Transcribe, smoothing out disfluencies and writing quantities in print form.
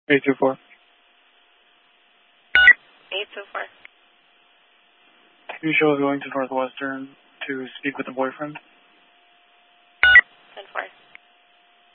824. 824. You show is going to Northwestern to speak with the boyfriend.